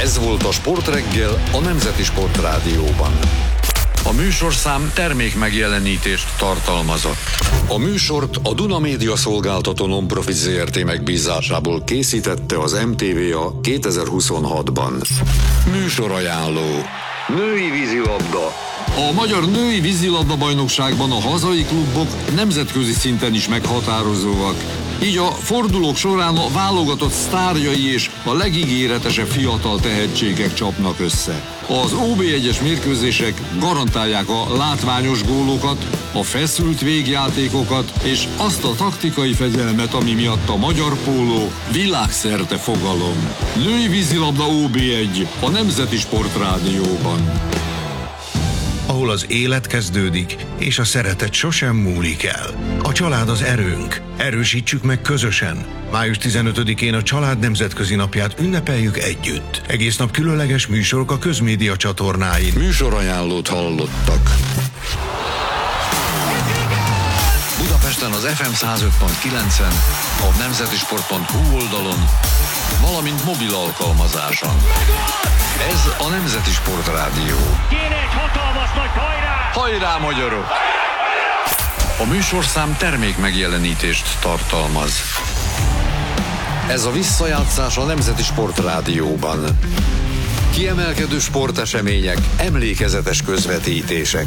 Ez volt a Sportreggel a Nemzeti Sportrádióban. A műsorszám termék megjelenítést tartalmazott. A műsort a Duna Média Szolgáltató Non-Profit Zrt. Megbízásából készítette az MTVA 2026-ban. Műsorajánló: női vízilabda. A magyar női vízilabda-bajnokságban a hazai klubok nemzetközi szinten is meghatározóak. Így a fordulók során a válogatott sztárjai és a legígéretesebb fiatal tehetségek csapnak össze. Az OB1-es mérkőzések garantálják a látványos gólokat, a feszült végjátékokat és azt a taktikai fegyelmet, ami miatt a magyar póló világszerte fogalom. Női vízilabda OB1 a Nemzeti Sportrádióban. Ahol az élet kezdődik, és a szeretet sosem múlik el. A család az erőnk. Erősítsük meg közösen. Május 15-én a Család Nemzetközi Napját ünnepeljük együtt. Egész nap különleges műsorok a közmédia csatornáin. Műsorajánlót hallottak. Budapesten az FM 105.9-en, a nemzetisport.hu oldalon, valamint mobil alkalmazáson. Ez a Nemzeti Sportrádió. Kéne egy hatalmas nagy hajrá! Hajrá, magyarok! A műsorszám termék megjelenítést tartalmaz. Ez a visszajátszás a Nemzeti Sportrádióban. Kiemelkedő sportesemények, emlékezetes közvetítések.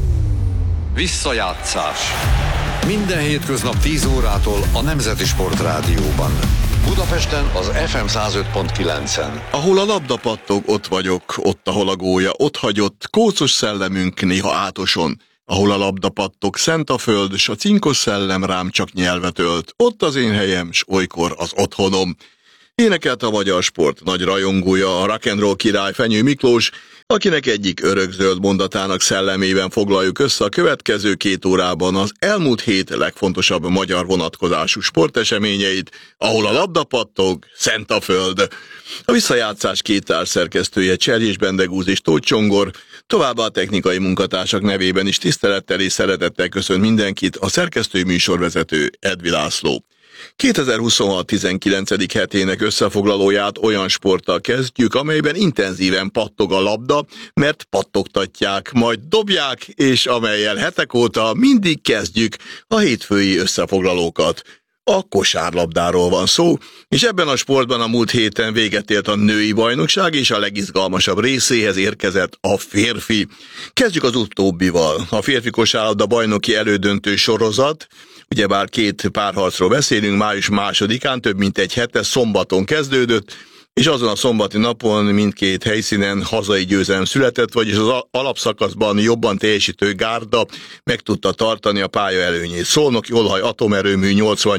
Visszajátszás. Minden hétköznap 10 órától a Nemzeti Sportrádióban. Budapesten az FM 105.9-en. Ahol a labda pattog, ott vagyok, ott, ahol a gólya ott hagyott, kócos szellemünk néha átoson. Ahol a labda pattog, szent a föld, s a cinkos szellem rám csak nyelvet ölt. Ott az én helyem, s olykor az otthonom. Énekelt a magyar sport nagy rajongója, a rock'n'roll király Fenyő Miklós, akinek egyik örökzöld mondatának szellemében foglaljuk össze a következő 2 órában az elmúlt hét legfontosabb magyar vonatkozású sporteseményeit, ahol a labda pattog, szent a föld. A visszajátszás 2 társszerkesztője Cserjés Bendegúz és Tóth Csongor, továbbá a technikai munkatársak nevében is tisztelettel és szeretettel köszönt mindenkit a szerkesztői műsorvezető Edvi László. 2026 19. hetének összefoglalóját olyan sporttal kezdjük, amelyben intenzíven pattog a labda, mert pattogtatják, majd dobják, és amellyel hetek óta mindig kezdjük a hétfői összefoglalókat. A kosárlabdáról van szó, és ebben a sportban a múlt héten véget ért a női bajnokság, és a legizgalmasabb részéhez érkezett a férfi. Kezdjük az utóbbival. A férfi kosárlabda bajnoki elődöntő sorozat, ugyebár 2 párharcról beszélünk, május 2-án, több mint egy hete, szombaton kezdődött, és azon a szombati napon mindkét helyszínen hazai győzelem született, vagyis az alapszakaszban jobban teljesítő gárda meg tudta tartani a pálya előnyét. Szolnoki-Olhaj atomerőmű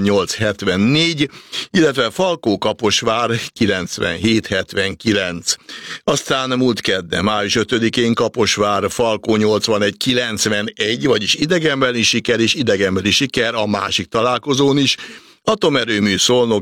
88-74, illetve Falkó-Kaposvár 97-79. Aztán múlt kedden, május 5-én Kaposvár-Falkó 81-91, vagyis idegenbeli siker és idegenbeli siker a másik találkozón is. Atomerőmű Szolnok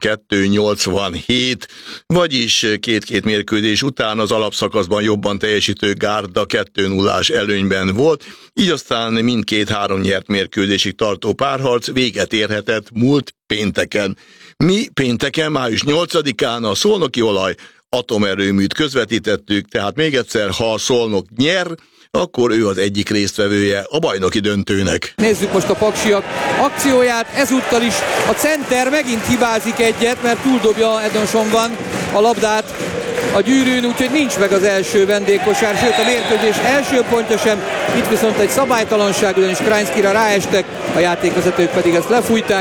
82-87, vagyis 2-2 mérkőzés után az alapszakaszban jobban teljesítő gárda 2-0-ás előnyben volt, így aztán mindkét 3 nyert mérkőzésig tartó párharc véget érhetett múlt pénteken. Mi pénteken, május 8-án a Szolnoki-Olaj atomerőműt közvetítettük, tehát még egyszer, ha a Szolnok nyer, akkor ő az egyik résztvevője a bajnoki döntőnek. Nézzük most a paksiak akcióját, ezúttal is a center megint hibázik egyet, mert túldobja Edonsonban a labdát a gyűrűn, úgyhogy nincs meg az első vendégkosár, sőt a mérkőzés első pontja sem, itt viszont egy szabálytalanság, ugyanis Krajnszkira ráestek, a játékvezetők pedig ezt lefújták.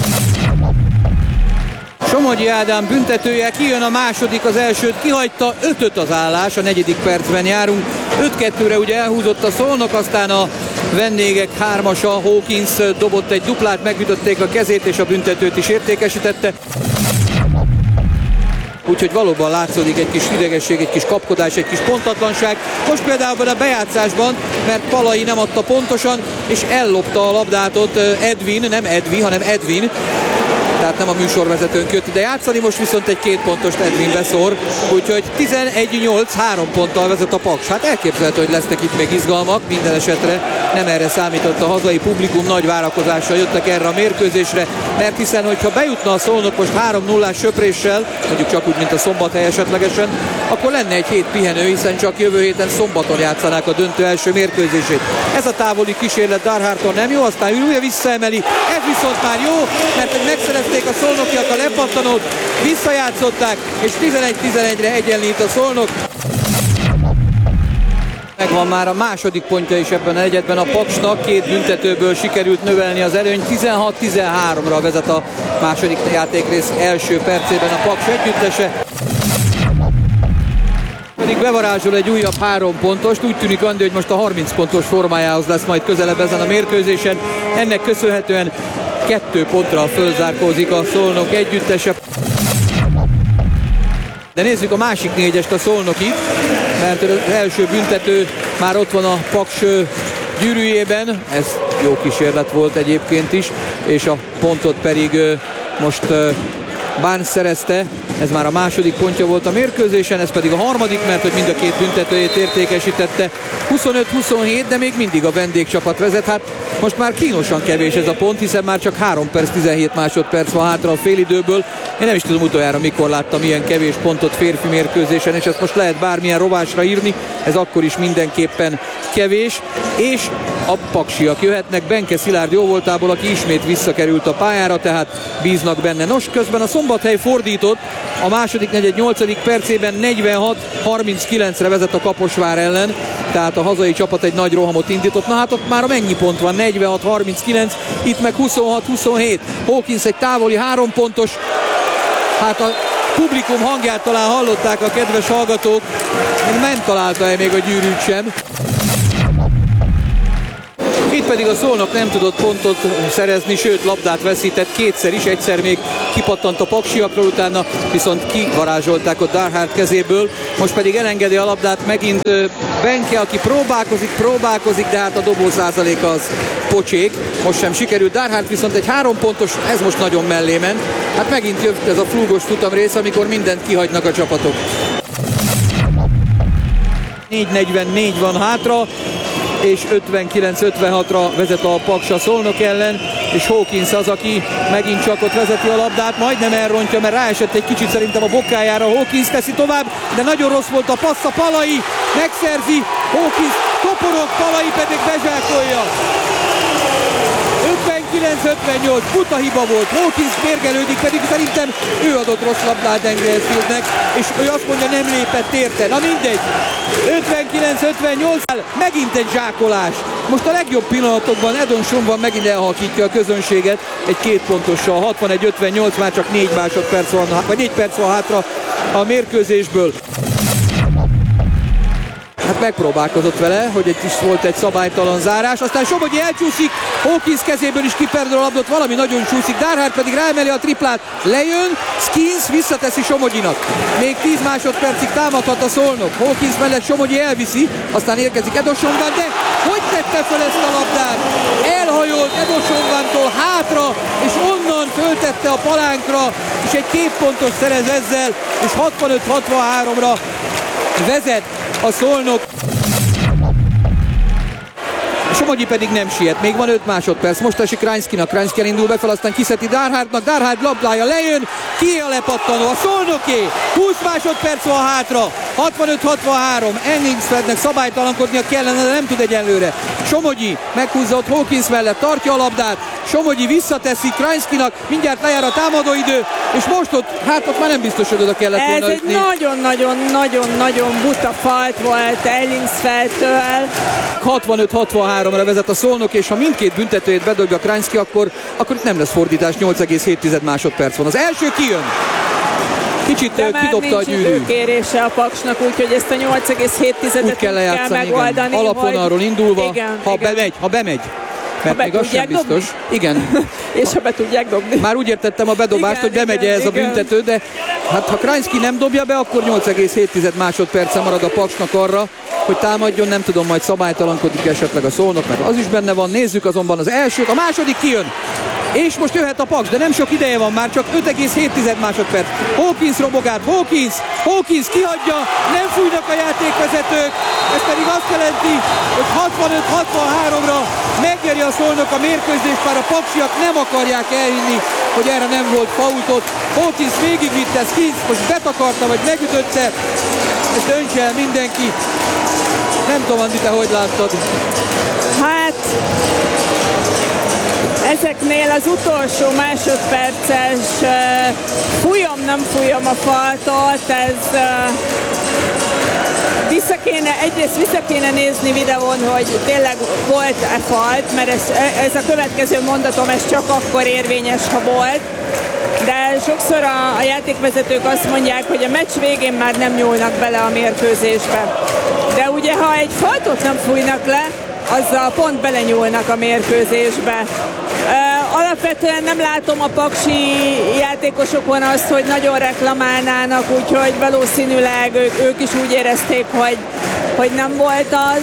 Somogyi Ádám büntetője, kijön a második, az elsőt kihagyta, 5-5 az állás, a 4. percben járunk. 5-2-re ugye elhúzott a Szolnok, aztán a vendégek 3-asa, Hawkins dobott egy duplát, megütötték a kezét, és a büntetőt is értékesítette. Úgyhogy valóban látszódik egy kis idegesség, egy kis kapkodás, egy kis pontatlanság. Most például a bejátszásban, mert Palai nem adta pontosan, és ellopta a labdát ott Edwin, nem Edvi, hanem Edwin. tehát nem a műsorvezetőnk jött ide játszani, most viszont egy 2 pontos Edwin beszór, úgyhogy 11-8, 3 ponttal vezet a Paks. Hát elképzelhető, hogy lesznek itt még izgalmak, minden esetre nem erre számított a hazai publikum, nagy várakozással jöttek erre a mérkőzésre, mert hiszen, hogyha bejutna a Szolnok most 3-0-ás söpréssel, mondjuk csak úgy, mint a Szombathely esetlegesen, akkor lenne egy hét pihenő, hiszen csak jövő héten szombaton játszanák a döntő első mérkőzését. Ez a távoli kísérlet Darhárton nem jó, aztán újra visszaemeli, ez viszont már jó, mert hogy megszerezték a szolnokiak a lepattanót, visszajátszották, és 11-11-re egyenlít a Szolnok. Megvan már a második pontja is ebben a negyedben a Paksnak, 2 büntetőből sikerült növelni az előny, 16-13-ra vezet a második játékrész első percében a Paks együttese. Pedig bevarázsol egy újabb 3 pontost, úgy tűnik, Andi, hogy most a 30 pontos formájához lesz majd közelebb ezen a mérkőzésen. Ennek köszönhetően 2 pontra fölzárkózik a Szolnok együttese. De nézzük a másik 4-est, a Szolnokit, mert az első büntető már ott van a Paks gyűrűjében, ez jó kísérlet volt egyébként is, és a pontot pedig most Barnes szerezte, ez már a második pontja volt a mérkőzésen, ez pedig a harmadik, mert hogy mind a 2 büntetőjét értékesítette. 25-27, de még mindig a vendégcsapat vezet. Hát most már kínosan kevés ez a pont, hiszen már csak 3 perc 17 másodperc van hátra a félidőből. Én nem is tudom utoljára mikor láttam ilyen kevés pontot férfi mérkőzésen, és ezt most lehet bármilyen rovásra írni, ez akkor is mindenképpen kevés, és a paksiak jöhetnek Benke Szilárd jóvoltából, aki ismét visszakerült a pályára, tehát bíznak benne. Nos, közben a Szombathely fordított, a második negyed 8. percében 46-39-re vezet a Kaposvár ellen, tehát a hazai csapat egy nagy rohamot indított. Na hát ott már mennyi pont van? 46-39, itt meg 26-27. Hawkins egy távoli 3 pontos, hát a publikum hangját talán hallották a kedves hallgatók, nem találta el még a gyűrűt sem. Itt pedig a Szolnok nem tudott pontot szerezni, sőt labdát veszített kétszer is, egyszer még kipattant a paksiakról, utána viszont kivarázsolták a Darhard kezéből, most pedig elengedi a labdát megint Benke, aki próbálkozik, de hát a dobó százaléka az pocsék, most sem sikerült. Darhard viszont egy 3 pontos, ez most nagyon mellé ment, hát megint jött ez a flúgos futamrész, amikor mindent kihagynak a csapatok. 4:44 van hátra, és 59-56-ra vezet a Paks a Szolnok ellen, és Hawkins az, aki megint csak ott vezeti a labdát, majdnem elrontja, mert ráesett egy kicsit szerintem a bokájára. Hawkins teszi tovább, de nagyon rossz volt a passz, a Palai megszerzi, Hawkins toporog, Palai pedig bezsákolja. 59-58, buta hiba volt, Hawkins mérgelődik, pedig szerintem ő adott rossz labdát Engelfieldnek, és ő azt mondja, nem lépett érte. Na mindegy, 59-58, megint egy zsákolás. Most a legjobb pillanatokban Edon Sonban megint elhalkítja a közönséget egy 2 pontossal, 61-58, már csak 4 másodperc van, vagy 4 perc van hátra a mérkőzésből. Hát megpróbálkozott vele, hogy itt is volt egy szabálytalan zárás, aztán Somogyi elcsúszik, Hawkins kezéből is kiperdül a labdot, valami nagyon csúszik, Darhard pedig ráemeli a triplát, lejön, Skins visszateszi Somogyinak. Még 10 másodpercig támadhat a Szolnok, Hawkins mellett Somogyi elviszi, aztán érkezik Edo Sonban, de hogy tette fel ezt a labdát? Elhajolt Edo Sonbantól hátra, és onnan föltette a palánkra, és egy 2 pontos szerez ezzel, és 65-63-ra vezet a Szolnok. Somogyi pedig nem siet, még van 5 másodperc, most esik Krajnszkinak, Krajnszki indul befel, aztán kiszeti Darhardnak, Darhard labdája lejön, ki a lepattanó, a Szolnoké, 20 másodperc van hátra, 65-63, Enningsfieldnek szabálytalankodnia kellene, de nem tud egyenlőre. Somogyi meghúzza ott Hawkins mellett, tartja a labdát, Somogyi visszateszi Krajnszkinak, mindjárt lejár a támadóidő, és most ott már nem biztos, hogy oda kellett volna Ez egy nagyon-nagyon buta falt volt Enningsfieldtől. 65-63-ra vezet a Szolnok, és ha mindkét büntetőjét bedobja Krajnszki, akkor itt nem lesz fordítás, 8,7 másodperc van. Az első kijön. Kicsit kidobta a gyűrű. Időkérése a Paksnak, úgyhogy ezt a 8,7-et kell megoldani. Alapvonalról indulva, igen, ha bemegy. Mert még az sem biztos. Dobni? Igen. És ha be tudják dobni. Már úgy értettem a bedobást, hogy bemegy ez a büntető, de hát ha Krajnszki nem dobja be, akkor 8,7 másodperce marad a Paksnak arra, hogy támadjon, nem tudom, majd szabálytalankodik esetleg a Szolnok, mert az is benne van. Nézzük azonban az elsőt, a második kijön. És most jöhet a Paks, de nem sok ideje van már, csak 5,7 másodperc. Hawkins robog át, Hawkins kihagyja, nem fújnak a játékvezetők, ez pedig azt jelenti, hogy 65-63-ra megnyeri a Szolnok a mérkőzést, már a paksiak nem akarják elhinni, hogy erre nem volt faultot. Hawkins végigvitte, Skins most betakarta, vagy megütötte, és döntse el mindenki. Nem tudom, Andi, te hogy láttad? Hát ezeknél az utolsó másodperces nem fújom a faltot, ez vissza kéne nézni videón, hogy tényleg volt-e falt, mert ez a következő mondatom, ez csak akkor érvényes, ha volt. De sokszor a játékvezetők azt mondják, hogy a meccs végén már nem nyúlnak bele a mérkőzésbe. De ugye, ha egy faltot nem fújnak le, azzal pont belenyúlnak a mérkőzésbe. Alapvetően nem látom a paksi játékosokon azt, hogy nagyon reklamálnának, úgyhogy valószínűleg ők is úgy érezték, hogy nem volt az.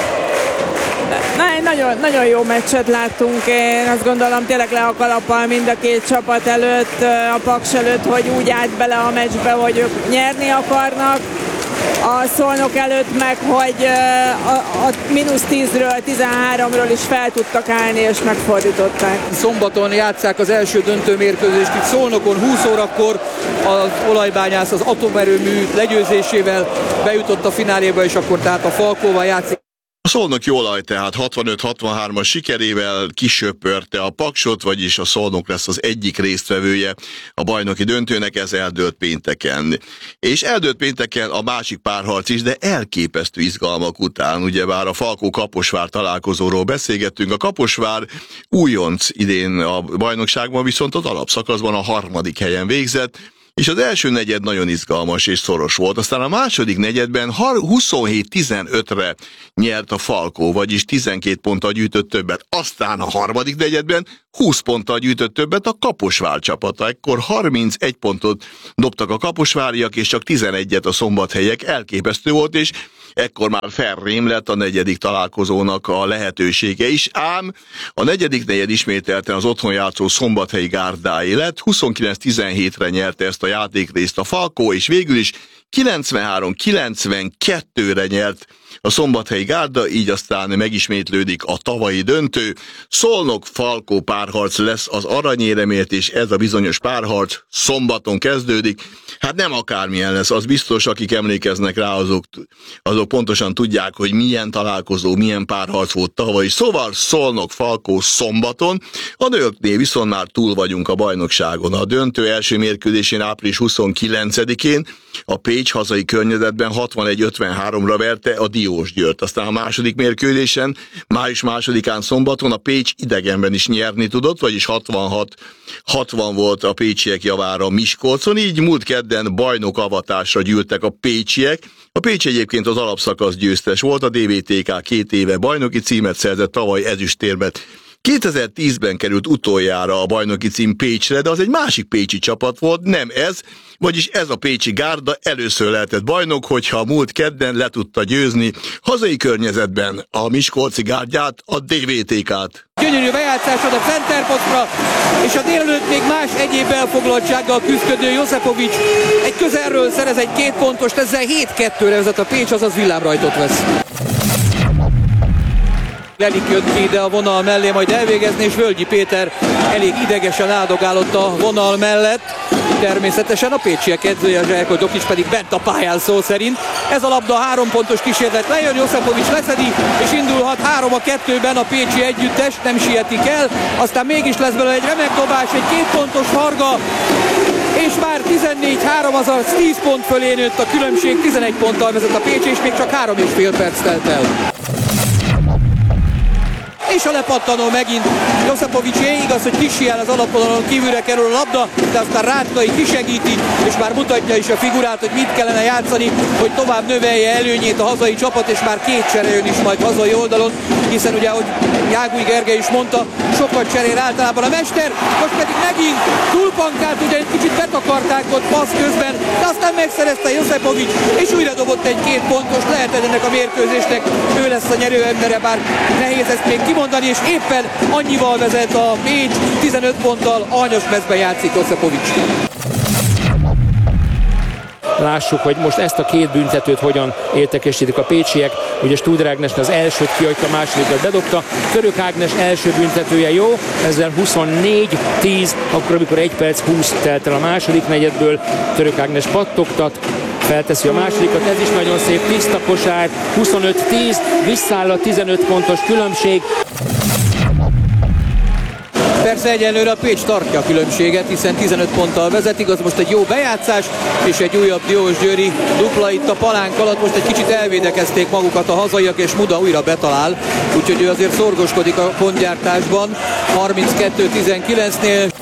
Nagyon, nagyon jó meccset láttunk, én azt gondolom tényleg le a kalappal mind a két csapat előtt, a Paks előtt, hogy úgy állt bele a meccsbe, hogy ők nyerni akarnak. A Szolnok előtt meg, hogy a -10-ről 13-ról is fel tudtak állni és megfordították. Szombaton játsszák az első döntőmérkőzést itt Szolnokon 20 órakor. Az Olajbányász az atomerőmű legyőzésével bejutott a fináléba, és akkor tehát a Falkóval játszik. A Szolnoki Olaj tehát 65-63-as sikerével kisöpörte a Paksot, vagyis a Szolnok lesz az egyik résztvevője a bajnoki döntőnek, ez eldőlt pénteken. És eldőlt pénteken a másik párharc is, de elképesztő izgalmak után, ugyebár a Falkó-Kaposvár találkozóról beszélgettünk. A Kaposvár újonc idén a bajnokságban, viszont az alapszakaszban a 3. helyen végzett, és az első negyed nagyon izgalmas és szoros volt. Aztán a második negyedben 27-15-re nyert a Falkó, vagyis 12 ponttal gyűjtött többet. Aztán a harmadik negyedben 20 ponttal gyűjtött többet a Kaposvár csapata. Ekkor 31 pontot dobtak a kaposváriak, és csak 11-et a szombathelyek. Elképesztő volt, és ekkor már felrém lett a negyedik találkozónak a lehetősége is, ám a negyedik negyed ismételten az otthon játszó Szombathelyi gárdáé lett, 29-17-re nyerte ezt a játékrészt a Falkó, és végül is 93-92-re nyert a Szombathelyi gárda, így aztán megismétlődik a tavalyi döntő. Szolnok-Falkó párharc lesz az aranyéremért, és ez a bizonyos párharc szombaton kezdődik. Hát nem akármilyen lesz, az biztos, akik emlékeznek rá, azok pontosan tudják, hogy milyen találkozó, milyen párharc volt tavaly. Szóval Szolnok-Falkó szombaton, a nőknél viszont már túl vagyunk a bajnokságon. A döntő első mérkőzésén április 29-én a Pécs hazai környezetben 61-53-ra verte a Diósgyőrt. Aztán a második mérkőzésen, május 2-án szombaton a Pécs idegenben is nyerni tudott, vagyis 66-60 volt a pécsiek javára Miskolcon, így múlt kedden bajnokavatásra gyűltek a pécsiek. A Pécs egyébként az alapszakasz győztes volt, a DVTK 2 éve bajnoki címet szerzett, tavaly ezüstérmet. 2010-ben került utoljára a bajnoki cím Pécsre, de az egy másik pécsi csapat volt, nem ez, vagyis ez a pécsi gárda először lehetett bajnok, hogyha a múlt kedden le tudta győzni hazai környezetben a miskolci gárdját, a DVTK-t. Gyönyörű bejátszásod a centerposztra, és a délelőtt még más egyéb elfoglaltsággal küzdködő Josepovics egy közelről szerez egy 2 pontost, ezzel 7-2-re vezet a Pécs, azaz villámrajtot vesz. Lelik jött ki ide a vonal mellé, majd elvégezni, és Völgyi Péter elég idegesen áldogálott a vonal mellett. Természetesen a pécsiek edzője, Zselko Dokics pedig bent a pályán szó szerint. Ez a labda 3 pontos kísérlet lejön, Josepovics leszedi, és indulhat 3-2-ben a pécsi együttes, nem sietik el. Aztán mégis lesz belőle egy remek dobás, egy 2 pontos Varga, és már 14-3, azaz 10 pont fölé nőtt a különbség, 11 ponttal vezet a Pécs, és még csak 3,5 perc telt el. És a lepattanó megint Josepovicsé, igaz, hogy Kisiel az alapvonalon kívülre kerül a labda, de aztán Rátkai kisegíti, és már mutatja is a figurát, hogy mit kellene játszani, hogy tovább növelje előnyét a hazai csapat, és már 2 csere jön is majd hazai oldalon, hiszen ugye, ahogy Jágúj Gergely is mondta, sokat cserél általában a mester, most pedig megint túlpankát, ugye egy kicsit betakarták ott passz közben, de aztán megszerezte Josepovics, és újra dobott egy 2 pontos, lehet ennek a mérkőzésnek, ő lesz a nyerő embere, bár nehéz ezt még kimondani. kimondani, és éppen annyival vezet a Pécs, 15 ponttal, alanyos mezben játszik Oszepovics. Lássuk, hogy most ezt a két büntetőt hogyan értekesítik a pécsiek. Ugye Studer Ágnes az elsőt kihagyta, a másodikat bedobta. Török Ágnes első büntetője jó, ezzel 24-10, akkor amikor 1 perc 20 telt el a második negyedből. Török Ágnes pattogtat, felteszi a másodikat, ez is nagyon szép, tiszta kosár, 25-10, visszáll a 15 pontos különbség. Persze egyelőre a Pécs tartja a különbséget, hiszen 15 ponttal vezetik, az most egy jó bejátszás, és egy újabb Diósgyőri dupla itt a palánk alatt. Most egy kicsit elvédekezték magukat a hazaiak, és Muda újra betalál, úgyhogy ő azért szorgoskodik a pontgyártásban. 32-19-nél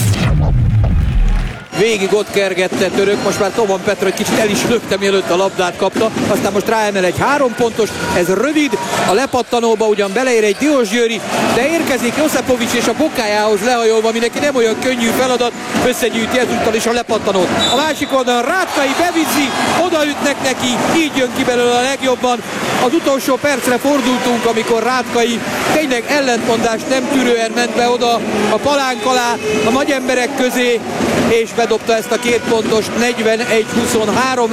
végig ott kergette Török, most már Toman Petra egy kicsit el is lökte, mielőtt a labdát kapta, aztán most ráemel egy 3 pontos, ez rövid, a lepattanóba ugyan beleér egy Diósgyőri, de érkezik Oszepovics és a bokájához lehajolva, ami neki nem olyan könnyű feladat, összegyűjti ezúttal is a lepattanót. A másik oldalon Rátkai beviszi, odaütnek neki, így jön ki belőle a legjobban. Az utolsó percre fordultunk, amikor Rátkai tényleg ellentmondást nem tűrően ment be oda a palánk alá, a nagy emberek közé, és bedobta ezt a 2 pontos 41-23.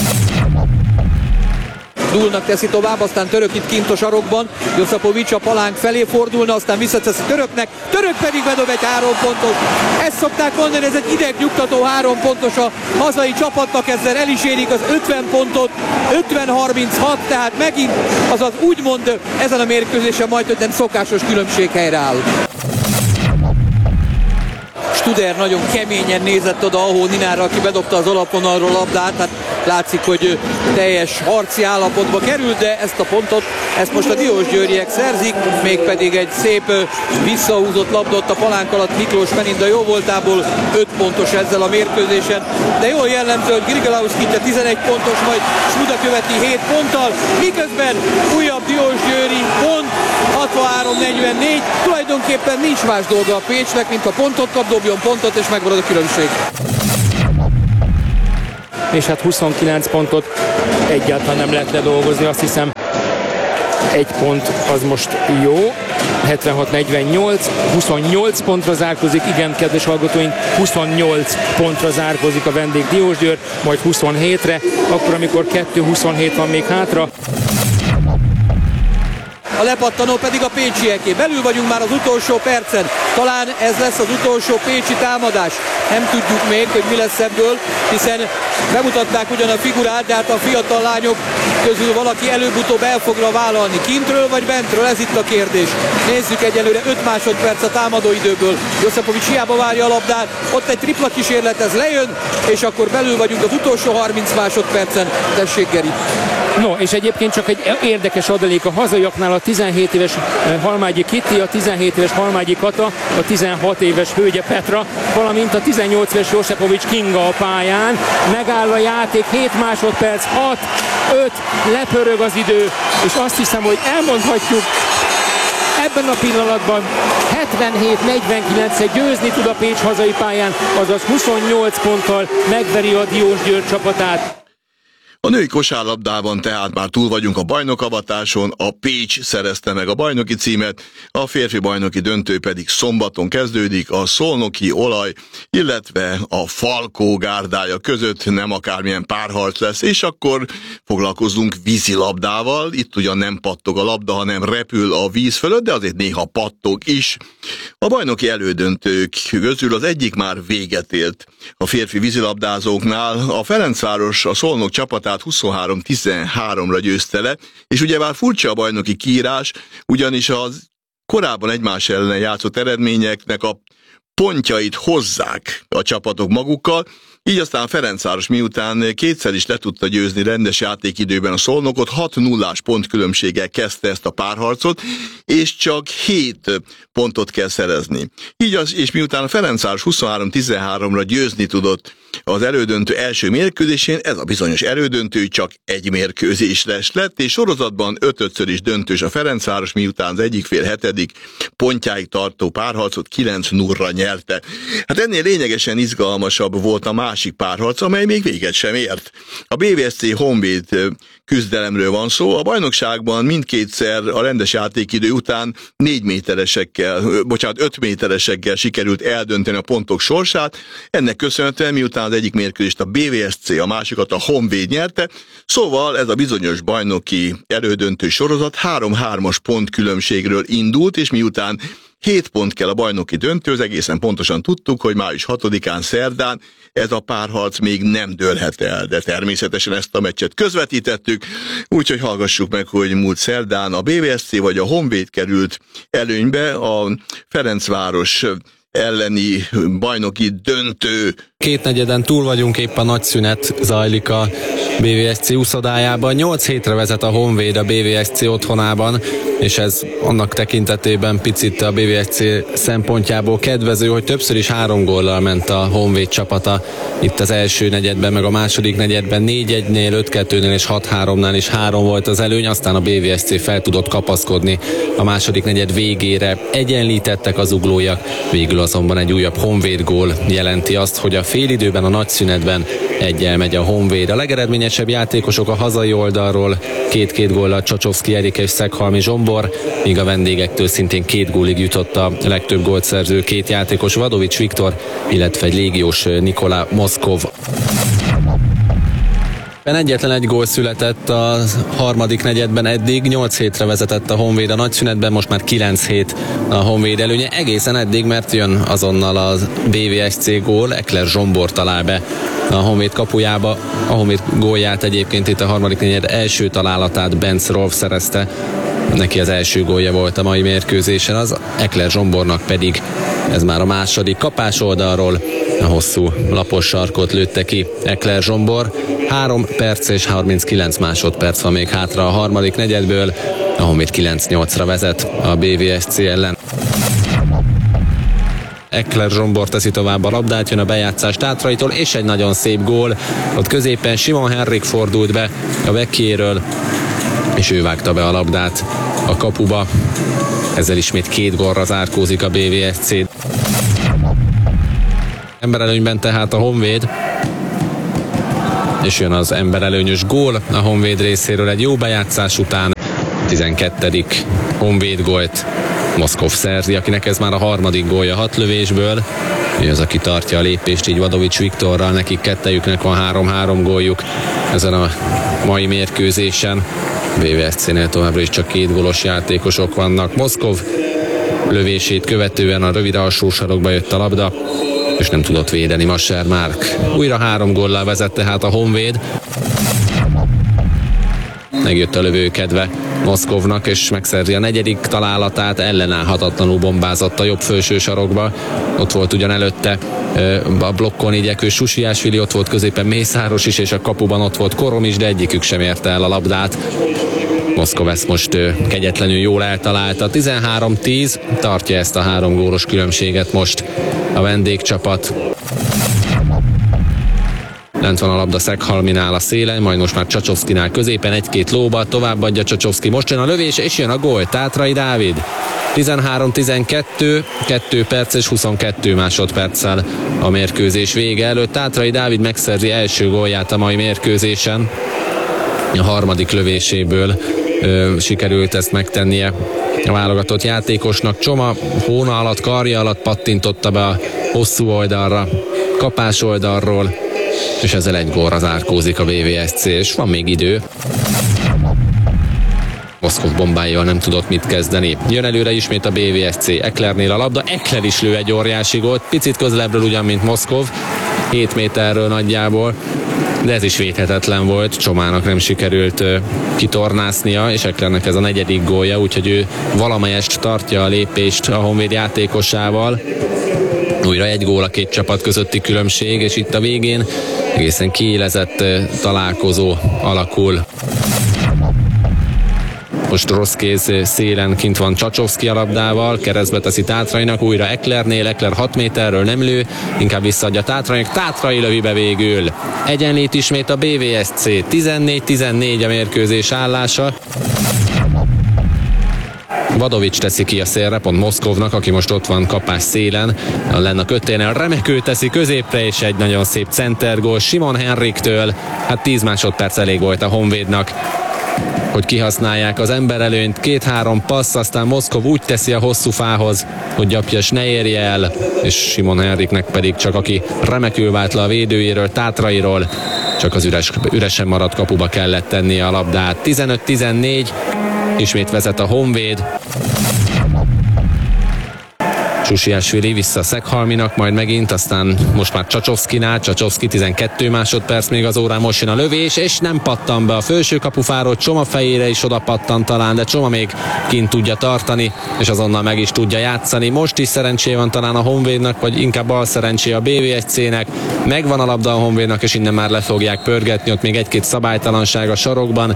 Dúlnak teszi tovább, aztán Török itt kint a sarokban, Oszepovics a palánk felé fordulna, aztán visszateszi Töröknek, Török pedig bedob egy 3 pontos. Ezt szokták mondani, ez egy idegnyugtató 3 pontos a hazai csapatnak, ezzel el is érik az 50 pontot, 50-36, tehát megint azaz úgymond ezen a mérkőzésen majd nem szokásos különbség helyreáll. Studer nagyon keményen nézett oda Ahó Ninára, aki bedobta az alapvonalról labdát, hát látszik, hogy teljes harci állapotba került, de ezt a pontot, ezt most a Diósgyőriek szerzik, mégpedig egy szép visszahúzott labdot a palánk alatt Miklós Meninda jóvoltából, 5 pontos ezzel a mérkőzésen, de jól jellemző, hogy Grigalaus kintje 11 pontos, majd Smuda követi 7 ponttal, miközben újabb Diósgyőri pont, 63-44, tulajdonképpen nincs más dolga a Pécsnek, mint a pontot kap, dobjon pontot, és megmarad a különbség. És hát 29 pontot egyáltalán nem lehet ledolgozni, azt hiszem 1 pont az most jó, 76-48, 28 pontra zárkozik, igen, kedves hallgatóink, 28 pontra zárkozik a vendég Diósgyőr, majd 27-re, akkor amikor 2-27 van még hátra. A lepattanó pedig a pécsieké. Belül vagyunk már az utolsó percen. Talán ez lesz az utolsó pécsi támadás. Nem tudjuk még, hogy mi lesz ebből, hiszen bemutatták ugyan a figurát, de hát a fiatal lányok közül valaki előbb-utóbb el fogra vállalni. Kintről vagy bentről? Ez itt a kérdés. Nézzük egyelőre 5 másodperc a támadóidőből. Oszepovics hiába várja a labdát. Ott egy tripla kísérlet, ez lejön, és akkor belül vagyunk az utolsó 30 másodpercen. Tessék, Geri. No, és egyébként csak egy érdekes adalék a hazaiaknál: a 17 éves Halmágyi Kitti, a 17 éves Halmágyi Kata, a 16 éves Hölgye Petra, valamint a 18 éves Oszepovics Kinga a pályán. Megáll a játék, 7 másodperc, 6, 5, lepörög az idő, és azt hiszem, hogy elmondhatjuk, ebben a pillanatban 77-49-et győzni tud a Pécs hazai pályán, azaz 28 ponttal megveri a Diósgyőr csapatát. A női kosárlabdában tehát már túl vagyunk a bajnokavatáson, a Pécs szerezte meg a bajnoki címet, a férfi bajnoki döntő pedig szombaton kezdődik, a Szolnoki Olaj, illetve a Falkó gárdája között nem akármilyen párharc lesz, és akkor foglalkozzunk vízilabdával. Itt ugyan nem pattog a labda, hanem repül a víz fölött, de azért néha pattog is. A bajnoki elődöntők közül az egyik már véget ért. A férfi vízilabdázóknál a Ferencváros a Szolnok csapatát 23-13-ra győzte le, és ugyebár furcsa a bajnoki kiírás, ugyanis az korábban egymás ellen játszott eredményeknek a pontjait hozzák a csapatok magukkal, így aztán Ferencváros miután kétszer is le tudta győzni rendes játékidőben a Szolnokot, 6-0-ás pontkülönbséggel kezdte ezt a párharcot, és csak 7 pontot kell szerezni. Így és miután a Ferencváros 23-13-ra győzni tudott az elődöntő első mérkőzésén, ez a bizonyos elődöntő csak egy mérkőzésre lett, és sorozatban 5-5-ször is döntős a Ferencváros, miután az egyik fél 7. pontjáig tartó párharcot 9-0-ra nyerte. Hát ennél lényegesen izgalmasabb volt a másik másik párharc, amely még véget sem ért. A BVSC Honvéd küzdelemről van szó. A bajnokságban mindkétszer a rendes játékidő után 5 méteresekkel sikerült eldönteni a pontok sorsát. Ennek köszönhetően, miután az egyik mérkőzést a BVSC, a másikat a Honvéd nyerte, szóval ez a bizonyos bajnoki elődöntő sorozat 3-3-as pontkülönbségről indult, és miután 7 pont kell a bajnoki döntőhöz, egészen pontosan tudtuk, hogy május 6-án szerdán ez a párharc még nem dőlhet el, de természetesen ezt a meccset közvetítettük, úgyhogy hallgassuk meg, hogy múlt szerdán a BVSC vagy a Honvéd került előnybe a Ferencváros elleni bajnoki döntő. Kétnegyeden túl vagyunk, épp a nagy szünet zajlik a BVSC úszodájában. 8 hétre vezet a Honvéd a BVSC otthonában, és ez annak tekintetében picit a BVSC szempontjából kedvező, hogy többször is 3 góllal ment a Honvéd csapata itt az első negyedben, meg a második negyedben 4-1-nél, 5-2-nél és 6-3-nál is 3 volt az előny, aztán a BVSC fel tudott kapaszkodni a második negyed végére. Egyenlítettek az uglóiak, végül azonban egy újabb Honvéd gól jelenti azt, hogy a félidőben, a nagy szünetben 1-jel megy a Honvéd. A legeredményesebb játékosok a hazai oldalról 2-2 góllal Csacsovszki Erika és Szeghalmi Zsombor, míg a vendégektől szintén 2 gólig jutott a legtöbb gólt szerző 2 játékos, Vadovics Viktor, illetve egy légiós Nikola Moszkov. Egyetlen egy gól született a harmadik negyedben eddig, 8 hétre vezetett a Honvéd a nagyszünetben, most már 9 hét a Honvéd előnye, egészen eddig, mert jön azonnal a BVSC gól, Ekler Zsombor talál be a Honvéd kapujába. A Honvéd gólját egyébként itt a harmadik negyed első találatát Benz Rolf szerezte, neki az első gólja volt a mai mérkőzésen, az Ekler Zsombornak pedig ez már a második kapás oldalról. A hosszú lapos sarkot lőtte ki Ekler Zsombor. 3 perc és 39 másodperc van még hátra a harmadik negyedből. A Honvéd 9-8-ra vezet a BVSC ellen. Ekler Zsombor teszi tovább a labdát, jön a bejátszás Tátraitól, és egy nagyon szép gól. Ott középen Simon Henrik fordult be a Vecchiéről, és ő vágta be a labdát a kapuba. Ezzel ismét 2 gólra zárkózik a BVSC. Emberelőnyben tehát a Honvéd, és jön az emberelőnyös gól a Honvéd részéről egy jó bejátszás után. 12. Honvéd gólt Moszkov szerzi, akinek ez már a harmadik gólja 6 lövésből. Ő az, aki tartja a lépést így Vadovics Viktorral, nekik kettejüknek van 3-3 góljuk ezen a mai mérkőzésen. BVSC-nél továbbra is csak 2 gólos játékosok vannak. Moszkov lövését követően a rövid alsó sarokba jött a labda, és nem tudott védeni Masser Márk. Újra 3 góllal vezet tehát a Honvéd. Megjött a lövőkedve Moszkovnak, és megszerzi a 4. találatát, ellenállhatatlanul bombázott a jobb felső sarokba. Ott volt ugyan előtte a blokkon igyekvő Susiásvili, ott volt középen Mészáros is, és a kapuban ott volt Korom is, de egyikük sem érte el a labdát. Moszkov ezt most kegyetlenül jól eltalálta. 13-10, tartja ezt a 3 gólos különbséget most a vendégcsapat. Lent van a labda Szeghalminál a szélen, majd most már Csacsovszkinál középen, 1-2 lóba, továbbadja Csacsovszki. Most jön a lövés, és jön a gól. Tátrai Dávid. 13-12, 2 perc és 22 másodperccel a mérkőzés vége előtt. Tátrai Dávid megszerzi első gólját a mai mérkőzésen. A harmadik lövéséből sikerült ezt megtennie a válogatott játékosnak. Csoma hóna alatt, karja alatt pattintotta be a hosszú oldalra, kapás oldalról, és ezzel 1 gólra zárkózik a BVSC, és van még idő. Moszkov bombájával nem tudott mit kezdeni. Jön előre ismét a BVSC, Eklernél a labda, Ekler is lő egy óriási gólt, picit közelebbről ugyan, mint Moszkov, 7 méterről nagyjából, de ez is védhetetlen volt, Csomának nem sikerült kitornásznia, és Eklernek ez a 4. gólja, úgyhogy ő valamelyest tartja a lépést a Honvéd játékosával. Újra 1 gól a 2 csapat közötti különbség, és itt a végén egészen kiélezett találkozó alakul. Most rossz kéz szélen kint van Csacsovszki a labdával, keresztbe teszi Tátrainak, újra Eklernél, Ekler 6 méterről nem lő, inkább visszaadja Tátrainak, Tátrai lövi be végül. Egyenlít ismét a BVSC, 14-14 a mérkőzés állása. Vadovics teszi ki a szélre, pont Moszkovnak, aki most ott van kapás szélen. Lenne a köténél remekül teszi középre, és egy nagyon szép centergól Simon Henriktől. Hát 10 másodperc elég volt a Honvédnak, hogy kihasználják az emberelőnyt. 2-3 passz, aztán Moszkov úgy teszi a hosszú fához, hogy Gyapjas ne érje el, és Simon Henriknek pedig csak, aki remekül vált le a védőjéről, Tátrairól, csak az üresen maradt kapuba kellett tennie a labdát. 15-14, ismét vezet a Honvéd. Susiásvili vissza Szeghalminak, majd megint, aztán most már Csacsovszkinál, Csacsovszki 12 másodperc még az órán, most jön a lövés, és nem pattan be a felső kapufáról, Csoma fejére is oda pattan talán, de Csoma még kint tudja tartani, és azonnal meg is tudja játszani. Most is szerencsé van talán a Honvédnak, vagy inkább bal szerencsé a BVSC-nek. Megvan a labda a Honvédnak, és innen már le fogják pörgetni, ott még egy-két szabálytalanság a sarokban.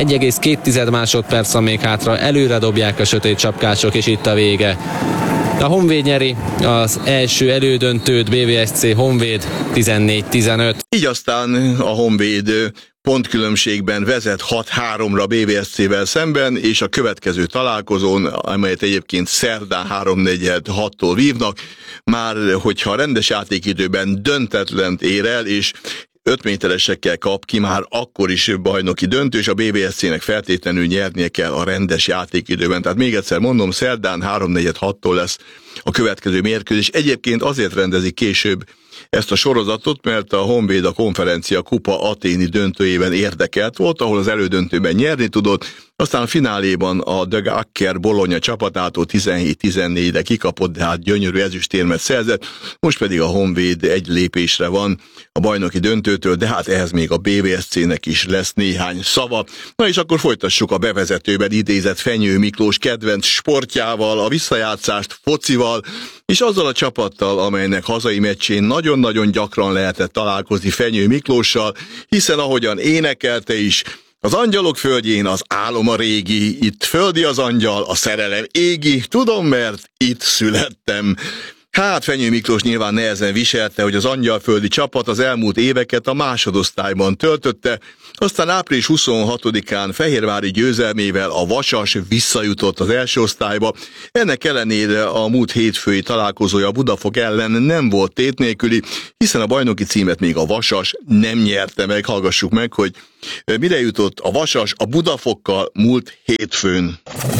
1,2 másodperc van még hátra, előre dobják a sötét csapkások, és itt a vége. A Honvéd nyeri az első elődöntőt, BVSC Honvéd 14-15. Így aztán a Honvéd pontkülönbségben vezet 6-3-ra BVSC-vel szemben, és a következő találkozón, amelyet egyébként szerdán 3-4-6-tól vívnak, már hogyha rendes játékidőben döntetlent ér el, és 5 méteresekkel kap ki, már akkor is bajnoki döntő, és a BVSC-nek feltétlenül nyernie kell a rendes játékidőben. Tehát még egyszer mondom, szerdán 3-4-6-tól lesz a következő mérkőzés. Egyébként azért rendezik később ezt a sorozatot, mert a Honvéd a Konferencia Kupa aténi döntőjében érdekelt volt, ahol az elődöntőben nyerni tudott, aztán a fináléban a De Gakker Bologna csapatától 17-14-re kikapott, de hát gyönyörű ezüstérmet szerzett, most pedig a Honvéd egy lépésre van a bajnoki döntőtől, de hát ehhez még a BVSC-nek is lesz néhány szava. Na és akkor folytassuk a bevezetőben idézett Fenyő Miklós kedvenc sportjával, a visszajátszást focival, és azzal a csapattal, amelynek hazai meccsén nagyon-nagyon gyakran lehetett találkozni Fenyő Miklóssal, hiszen ahogyan énekelte is, az angyalok földjén az álom a régi, itt földi az angyal, a szerelem égi, tudom, mert itt születtem. Hát Fenyő Miklós nyilván nehezen viselte, hogy az angyalföldi csapat az elmúlt éveket a másodosztályban töltötte, aztán április 26-án fehérvári győzelmével a Vasas visszajutott az első osztályba. Ennek ellenére a múlt hétfői találkozója a Budafok ellen nem volt tét nélküli, hiszen a bajnoki címet még a Vasas nem nyerte meg. Hallgassuk meg, hogy mire jutott a Vasas a Budafokkal múlt hétfőn.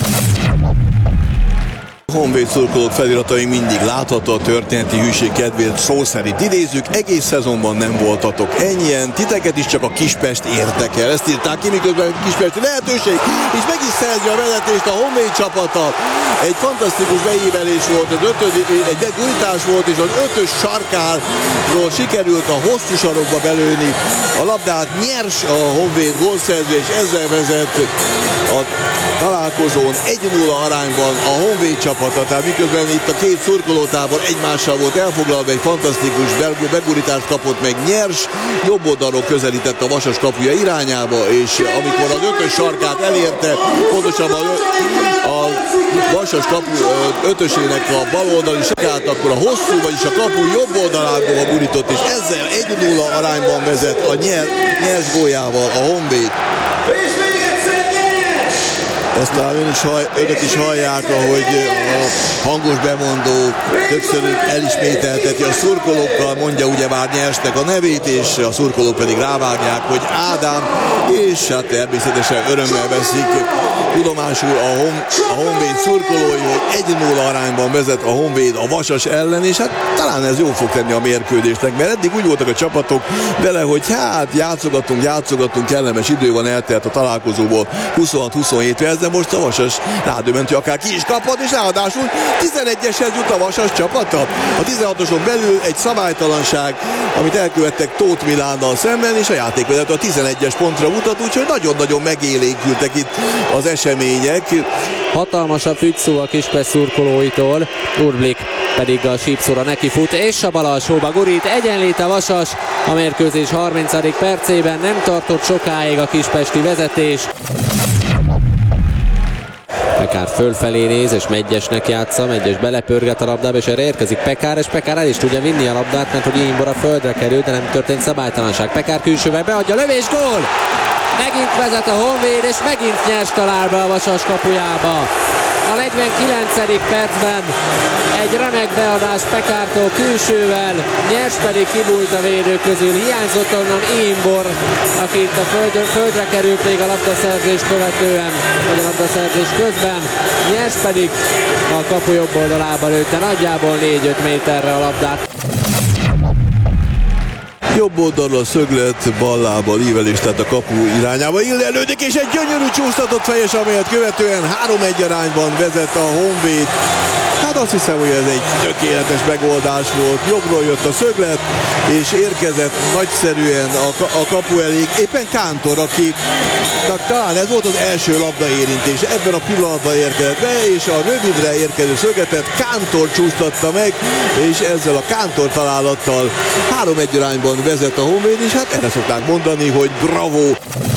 Honvéd szurkolók feliratai mindig látható, a történeti hűség kedvéért szó szerint idézzük, egész szezonban nem voltatok ennyien, titeket is csak a Kispest érdekel. Ezt írták ki, miközben Kispesti lehetőség, és meg is szerzi a vezetést a Honvéd csapata. Egy fantasztikus beívelés volt, egy begújtás volt, és az 5-ös sarkáról sikerült a hosszú sarokba belőni a labdát, nyers a Honvéd gólszerző, és ezzel vezet a találkozón 1-0 arányban a Honvéd csapata. Tehát miközben itt a két szurkolótábor egymással volt elfoglalva, egy fantasztikus begurítást kapott meg, nyers, jobb oldalról közelített a Vasas kapuja irányába, és amikor az 5-ös sarkát elérte, pontosabban a Vasas kapu 5-ösének a bal oldali sarkát, akkor a hosszú, vagyis a kapu jobb oldalából gurított, és ezzel 1-0 arányban vezet a nyers góljával a Honvéd. Ezt talán önök is hallják, ahogy a hangos bemondó többször elismételteti a szurkolókkal, mondja ugyebár nyersnek a nevét, és a szurkolók pedig rávágják, hogy Ádám, és hát természetesen örömmel veszik tudomásul a Honvéd szurkolói, hogy 1-0 arányban vezet a Honvéd a Vasas ellen, és hát talán ez jó fog tenni a mérkőzésnek, mert eddig úgy voltak a csapatok vele, hogy hát játszogatunk, kellemes idő van, eltelt a találkozóból 26-27 perc, de most a Vasas rádöbbent, akár ki is kaphat, és ráadásul 11-eshez jut a Vasas csapata. A 16-oson belül egy szabálytalanság, amit elkövettek Tóth Milánnal szemben, és a játékvezető a 11-es pontra mutat, úgyhogy nagyon-nagyon megélénkültek itt az események. Hatalmas a fügyszó a Kispest szurkolóitól, Urblik pedig a sípszóra neki fut, és a bal alsóba gurít, egyenlít a Vasas, a mérkőzés 30. percében, nem tartott sokáig a kispesti vezetés. Pekár fölfelé néz, és Megyesnek játsza, Megyes belepörget a labdába, és erre érkezik Pekár, és Pekár el is tudja vinni a labdát, mert hogy Imbor a földre kerül, de nem történt szabálytalanság. Pekár külsővel beadja, lövés, gól! Megint vezet a Honvéd, és megint nyers talál be a Vasas kapujába. A 49. percben egy remek beadás Pekártól külsővel, Nyers pedig kibújt a védők közül, hiányzott onnan Imbor, aki itt a földre került még a labdaszerzés követően, vagy a labdaszerzés közben, Nyers pedig a kapu jobb oldalába lőtte nagyjából 4-5 méterre a labdát. Jobb oldalról szöglet, ballábbal ívelés, tehát a kapu irányába illelődik, és egy gyönyörű csúsztatott fejes, amelyet követően 3-1 arányban vezet a Honvéd. Hát azt hiszem, hogy ez egy tökéletes megoldás volt. Jobbról jött a szöglet, és érkezett nagyszerűen a kapu elé. Éppen Kántor, aki talán ez volt az első labdaérintés. Ebben a pillanatban érkezett be, és a rövidre érkező szögletet Kántor csúsztatta meg, és ezzel a Kántor találattal 3-1 arányban vezet a Honvéd, és hát erre szokták mondani, hogy bravo!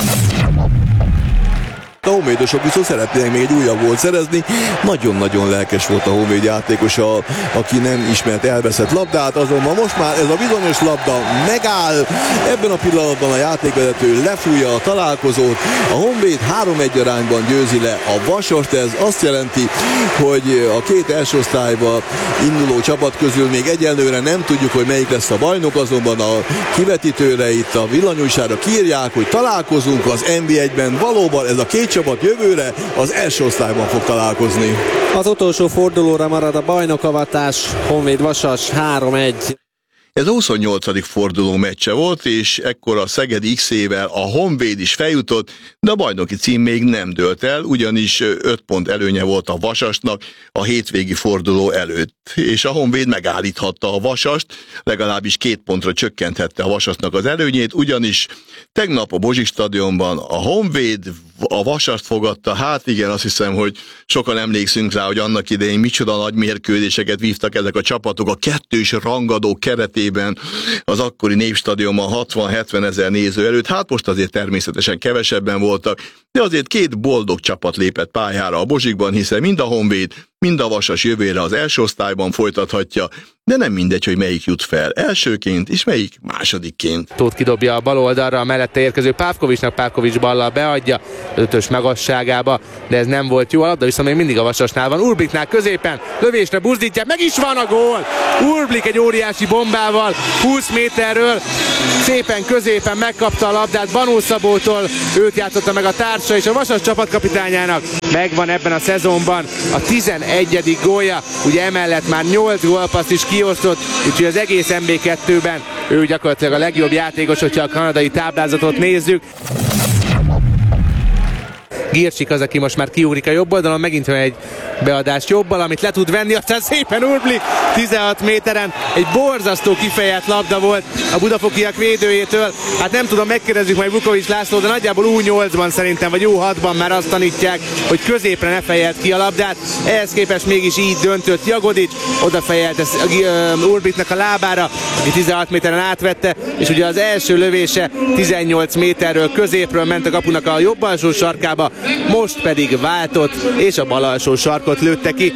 A honvédosok viszont szeretnének még egy újabb gólt szerezni. Nagyon-nagyon lelkes volt a Honvéd játékosa, aki nem ismert elveszett labdát, azonban most már ez a bizonyos labda megáll. Ebben a pillanatban a játékvezető lefújja a találkozót. A Honvéd 3-1 arányban győzi le a Vasast. Ez azt jelenti, hogy a két első osztályba induló csapat közül még egyelőre nem tudjuk, hogy melyik lesz a bajnok, azonban a kivetítőre itt a villanyújságra kiírják, hogy találkozunk az NB1-ben. Valóban ez a két csapat jövőre az első osztályban fog találkozni. Az utolsó fordulóra marad a bajnokavatás, Honvéd Vasas 3-1. Ez a 28. forduló meccse volt, és ekkor a Szegedi X-ével a Honvéd is feljutott, de a bajnoki cím még nem dőlt el, ugyanis 5 pont előnye volt a Vasasnak a hétvégi forduló előtt. És a Honvéd megállíthatta a Vasast, legalábbis 2 pontra csökkenthette a Vasasnak az előnyét, ugyanis tegnap a Bozsik stadionban a Honvéd a Vasast fogadta. Hát igen, azt hiszem, hogy sokan emlékszünk rá, hogy annak idején micsoda nagy mérkőzéseket vívtak ezek a csapatok a kettős rangadó keretében az akkori Népstadionban 60-70 ezer néző előtt. Hát most azért természetesen kevesebben voltak, de azért 2 boldog csapat lépett pályára a Bozsikban, hiszen mind a Honvéd, mind a Vasas jövőre az első osztályban folytathatja, de nem mindegy, hogy melyik jut fel elsőként, és melyik másodikként. Tóth kidobja a bal oldalra, a mellette érkező Pávkovicsnak, Pávkovics ballal beadja az 5-ös magasságába, de ez nem volt jó, a labda viszont még mindig a Vasasnál van, Urbliknál középen, lövésre buzdítja, meg is van a gól! Urblik egy óriási bombával, 20 méterről, szépen középen megkapta a labdát Banó Szabótól, őt játszotta meg a társa, és a Vasas csapatkapitányának megvan ebben a szezonban a 11. gólja, ugye emellett már 8 gólpaszt is kiosztott, úgyhogy az egész MB2-ben ő gyakorlatilag a legjobb játékos, hogyha a kanadai táblázatot nézzük. Girsik az, aki most már kiugrik a jobb oldalon, megint van egy beadás jobbal, amit le tud venni, aztán szépen Urblik 16 méteren, egy borzasztó kifejelt labda volt a budafokiak védőjétől, hát nem tudom, megkérdezzük majd Vukovics László, de nagyjából U8-ban szerintem, vagy U6-ban már azt tanítják, hogy középre ne fejelt ki a labdát, ehhez képest mégis így döntött Jagodics, odafejelt Urbliknak a lábára, aki 16 méteren átvette, és ugye az első lövése 18 méterről középről ment a kapunak a jobb alsó sarkába, most pedig váltott, és a bal alsó sarkot lőtte ki.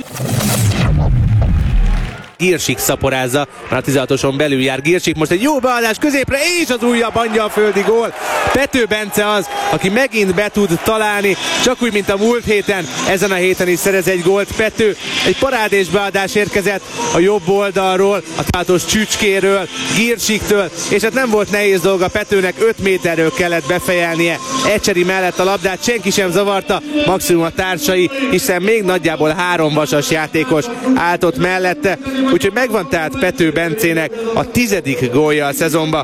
Girsik szaporázza, már a 16-oson belül jár Girsik, most egy jó beadás középre, és az újabb angyalföldi gól. Pető Bence az, aki megint be tud találni, csak úgy, mint a múlt héten, ezen a héten is szerez egy gólt Pető. Egy parádés beadás érkezett a jobb oldalról, a tátos Csücskéről, Girsiktől, és hát nem volt nehéz dolga Petőnek, 5 méterről kellett befejelnie Ecseri mellett a labdát, senki sem zavarta, maximum a társai, hiszen még nagyjából 3 Vasas játékos állt ott mellette. Úgyhogy megvan tehát Pető Bencének a 10. gólja a szezonban.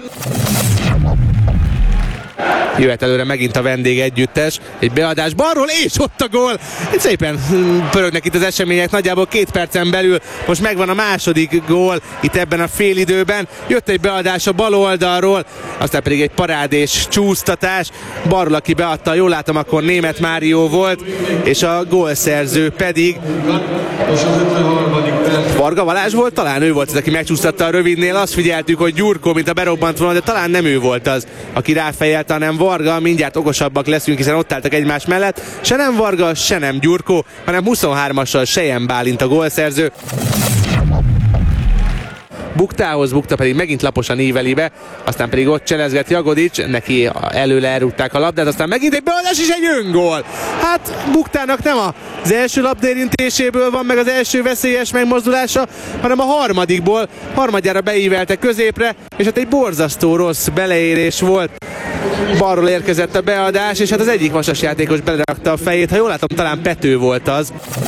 Jöhet előre megint a vendég együttes, egy beadás balról, és ott a gól! Szépen pörögnek itt az események, nagyjából 2 percen belül, most megvan a második gól itt ebben a félidőben. Jött egy beadás a bal oldalról, aztán pedig egy parádés csúsztatás, balról, aki beadta, jól látom, akkor Németh Mário volt, és a gólszerző pedig Varga Balázs volt, talán ő volt az, aki megcsúsztatta a rövidnél, azt figyeltük, hogy Gyurkó, mint a berobbant volna, de talán nem ő volt az, aki ráfejelt, hanem Varga, mindjárt okosabbak leszünk, hiszen ott álltak egymás mellett, se nem Varga, se nem Gyurkó, hanem 23-assal Sejem Bálint a gólszerző. Buktához, Bukta pedig megint laposan íveli be, aztán pedig ott cselezget Jagodics, neki előle elrúgták a labdát, aztán megint egy beadás és egy öngól. Hát Buktának nem az első labdérintéséből van meg az első veszélyes megmozdulása, hanem a harmadikból, harmadjára beívelte középre, és hát egy borzasztó rossz beleérés volt. Balról érkezett a beadás, és hát az egyik Vasas játékos belerakta a fejét, ha jól látom, talán Pető volt az.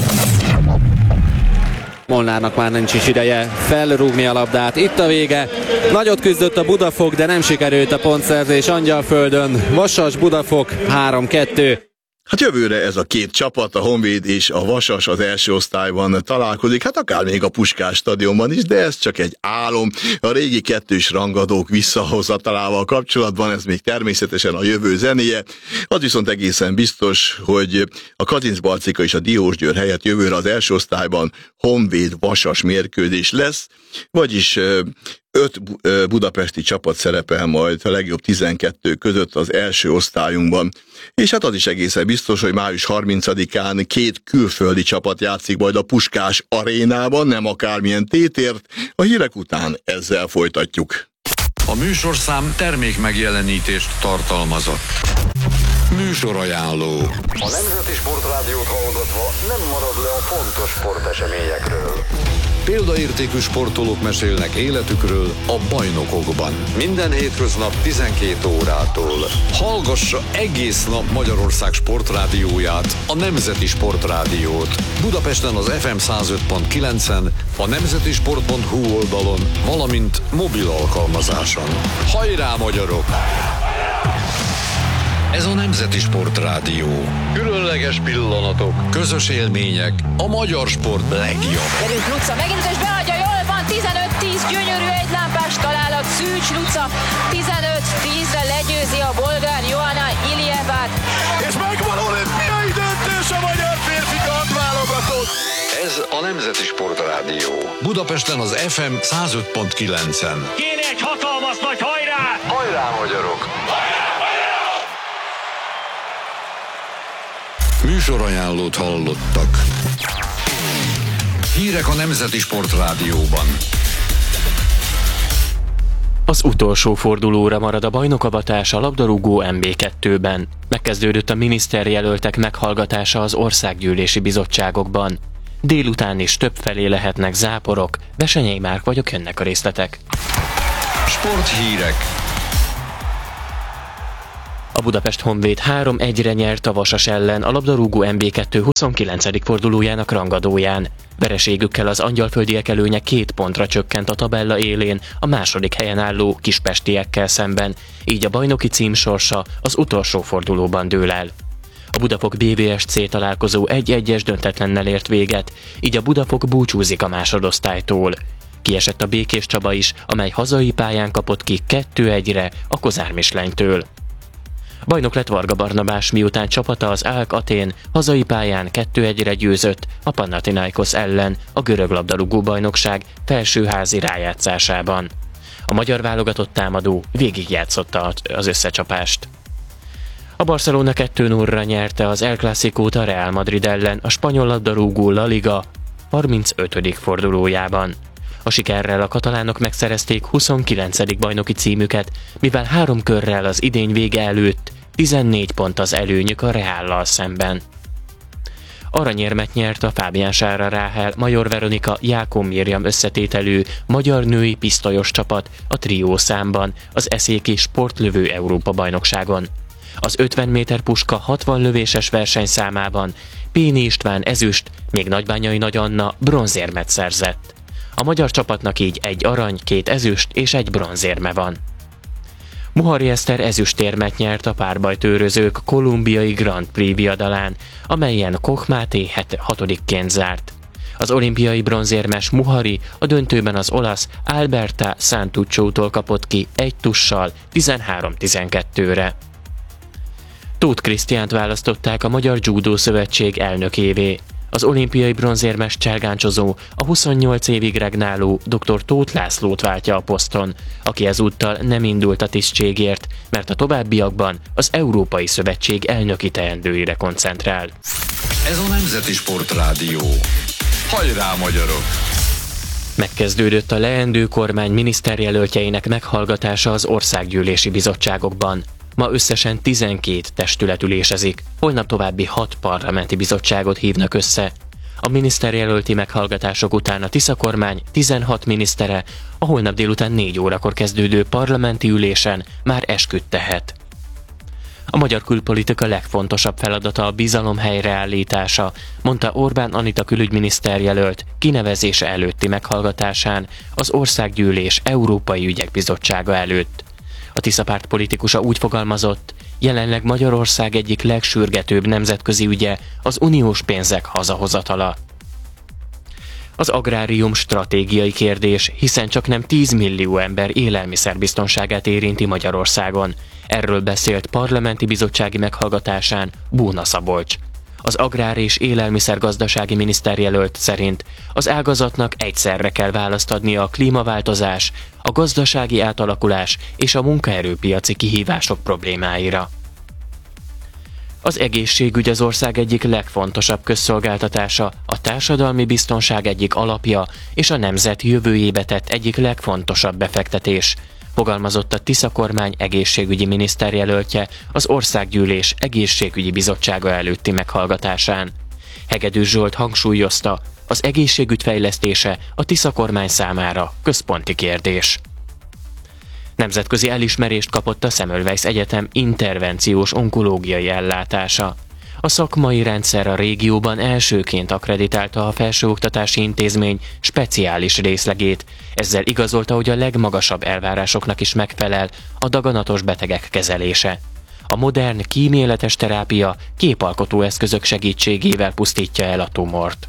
Molnárnak már nincs is ideje felrúgni a labdát. Itt a vége. Nagyot küzdött a Budafok, de nem sikerült a pontszerzés Angyalföldön. Vasas, Budafok 3-2. Hát jövőre ez a két csapat, a Honvéd és a Vasas az első osztályban találkozik, hát akár még a Puskás stadionban is, de ez csak egy álom. A régi kettős rangadók visszahozatalával kapcsolatban ez még természetesen a jövő zenéje. Az viszont egészen biztos, hogy a Kazincbarcika és a Diósgyőr helyett jövőre az első osztályban Honvéd-Vasas mérkőzés lesz, vagyis 5 budapesti csapat szerepel majd a legjobb 12 között az első osztályunkban. És hát az is egészen biztos, hogy május 30-án 2 külföldi csapat játszik majd a Puskás arénában, nem akármilyen tétért. A hírek után ezzel folytatjuk. A műsorszám termék megjelenítést tartalmazott. Műsorajánló. A Nemzeti Sportrádiót hallgatva nem marad le a fontos sporteseményekről. Példaértékű sportolók mesélnek életükről a bajnokokban. Minden hétköznap 12 órától. Hallgassa egész nap Magyarország sportrádióját, a Nemzeti Sportrádiót. Budapesten az FM 105.9-en, a nemzetisport.hu oldalon, valamint mobil alkalmazáson. Hajrá, magyarok! Ez a Nemzeti Sportrádió. Különleges pillanatok, közös élmények, a magyar sport legjobb. Derült Luca megint és beadja, jól van, 15-10, gyönyörű egylámpás találat, Szűcs Luca, 15-10-re legyőzi a bolgár Johanna Iljevát. És megvan olimpiai döntés a magyar férfi kardválogatott. Ez a Nemzeti Sportrádió. Budapesten az FM 105.9-en. Kéne egy hatalmas nagy hajrá! Hajrá, magyarok! Műsorajánlót hallottak. Hírek a Nemzeti Sportrádióban. Az utolsó fordulóra marad a bajnokavatás a labdarúgó MB2-ben. Megkezdődött a miniszterjelöltek meghallgatása az országgyűlési bizottságokban. Délután is többfelé lehetnek záporok. Besenyei Márk vagyok, jönnek a részletek. Sporthírek. A Budapest Honvéd 3-1-re nyert a Vasas ellen a labdarúgó MB2 29. fordulójának rangadóján. Vereségükkel az angyalföldiek előnye 2 pontra csökkent a tabella élén a második helyen álló kispestiekkel szemben, így a bajnoki cím sorsa az utolsó fordulóban dől el. A Budafok BVSC találkozó 1-1-es döntetlennel ért véget, így a Budafok búcsúzik a másodosztálytól. Kiesett a Békés Csaba is, amely hazai pályán kapott ki 2-1-re a Kozár Mislenytől. Bajnok lett Varga Barnabás, miután csapata az AEK Atén hazai pályán 2-1-re győzött a Panathinaikos ellen a görög labdarúgó bajnokság felsőházi rájátszásában. A magyar válogatott támadó végigjátszotta az összecsapást. A Barcelona 2-0-ra nyerte az El Clasicót a Real Madrid ellen a spanyol labdarúgó La Liga 35. fordulójában. A sikerrel a katalánok megszerezték 29. bajnoki címüket, mivel 3 körrel az idény vége előtt 14 pont az előnyük a Reállal szemben. Aranyérmet nyert a Fábián Sára Ráhel, Major Veronika, Jákó Mirjam összetételű magyar női pisztolyos csapat a trió számban az eszéki sportlövő Európa-bajnokságon. Az 50 méter puska 60 lövéses versenyszámában Péni István ezüst, még Nagybányai Nagy Anna bronzérmet szerzett. A magyar csapatnak így 1 arany, 2 ezüst és 1 bronzérme van. Muhari Eszter ezüstérmet nyert a párbajtőrözők kolumbiai Grand Prix viadalán, amelyen Koch Máté 6-ként zárt. Az olimpiai bronzérmes Muhari a döntőben az olasz Alberta Santucciótól kapott ki 1 tussal 13-12-re. Tóth Krisztiánt választották a Magyar Judó Szövetség elnökévé. Az olimpiai bronzérmes cselgáncsozó a 28 évig regnáló dr. Tóth Lászlót váltja a poszton, aki ezúttal nem indult a tisztségért, mert a továbbiakban az Európai Szövetség elnöki teendőire koncentrál. Ez a Nemzeti Sportrádió. Hajrá, magyarok! Megkezdődött a leendő kormány miniszterjelöltjeinek meghallgatása az országgyűlési bizottságokban. Ma összesen 12 testület ülésezik, holnap további 6 parlamenti bizottságot hívnak össze. A miniszterjelölti meghallgatások után a Tisza kormány 16 minisztere a holnap délután 4 órakor kezdődő parlamenti ülésen már esküt tehet. A magyar külpolitika legfontosabb feladata a bizalom helyreállítása, mondta Orbán Anita külügyminiszter jelölt kinevezése előtti meghallgatásán az Országgyűlés Európai Ügyek Bizottsága előtt. A Tisza párt politikusa úgy fogalmazott, jelenleg Magyarország egyik legsürgetőbb nemzetközi ügye az uniós pénzek hazahozatala. Az agrárium stratégiai kérdés, hiszen csak nem 10 millió ember élelmiszerbiztonságát érinti Magyarországon. Erről beszélt parlamenti bizottsági meghallgatásán Bóna Szabolcs. Az agrár- és élelmiszergazdasági miniszterjelölt szerint az ágazatnak egyszerre kell választ adnia a klímaváltozás, a gazdasági átalakulás és a munkaerőpiaci kihívások problémáira. Az egészségügy az ország egyik legfontosabb közszolgáltatása, a társadalmi biztonság egyik alapja és a nemzet jövőjébe tett egyik legfontosabb befektetés, fogalmazott a Tisza kormány egészségügyi miniszterjelöltje az Országgyűlés Egészségügyi Bizottsága előtti meghallgatásán. Hegedűs Zsolt hangsúlyozta, az egészségügy fejlesztése a Tisza kormány számára központi kérdés. Nemzetközi elismerést kapott a Semmelweis Egyetem intervenciós onkológiai ellátása. A szakmai rendszer a régióban elsőként akkreditálta a felsőoktatási intézmény speciális részlegét, ezzel igazolta, hogy a legmagasabb elvárásoknak is megfelel a daganatos betegek kezelése. A modern kíméletes terápia képalkotó eszközök segítségével pusztítja el a tumort.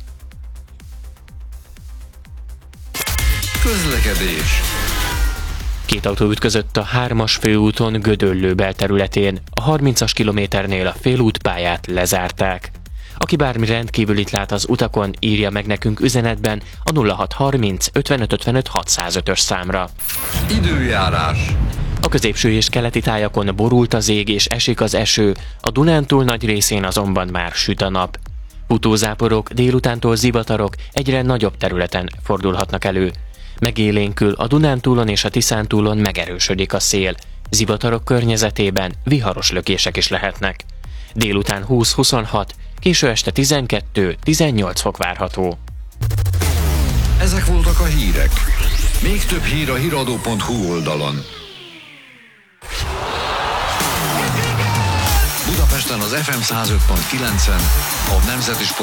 Közlekedés. 2 autó ütközött a 3-as főúton Gödöllő belterületén, a 30-as kilométernél a félútpályát lezárták. Aki bármi rendkívülit lát az utakon, írja meg nekünk üzenetben a 0630 55 55 605-ös számra. Időjárás. A középső és keleti tájakon borult az ég és esik az eső, a Dunántúl nagy részén azonban már süt a nap. Futózáporok, délutántól zivatarok egyre nagyobb területen fordulhatnak elő. Megélénkül a Dunántúlon és a Tiszántúlon megerősödik a szél. Zivatarok környezetében viharos lökések is lehetnek. Délután 20-26, késő este 12-18 fok várható. Ezek voltak a hírek. Még több hír a hiradó.hu oldalon. Budapesten az FM 105.9-en, a Nemzeti